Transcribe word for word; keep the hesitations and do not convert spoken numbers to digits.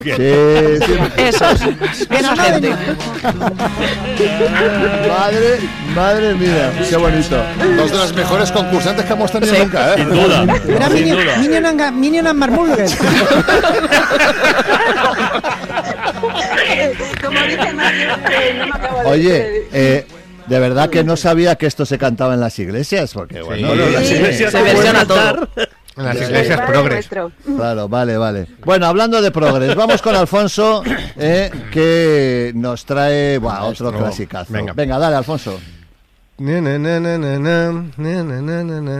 Sí, sí. Eso, esa gente. Madre, madre mía, qué bonito. Dos de las mejores concursantes que hemos tenido Sí. nunca, ¿eh? Sin duda. Era Sin Minion, duda. Minion and, Minion and Marmulger. Como dice Mario, que no me acabo de... Oye, eh, de verdad que no sabía que esto se cantaba en las iglesias, porque bueno, Bueno, las Sí. iglesias Se no pueden versiona todo. estar. En las Sí. iglesias Padre progres. nuestro. claro, vale, vale. Bueno, hablando de progres, vamos con Alfonso, eh, que nos trae buah, otro Maestro. clasicazo. Venga. Venga, dale, Alfonso. Na, na, na, na, na, na, na, na, na, na.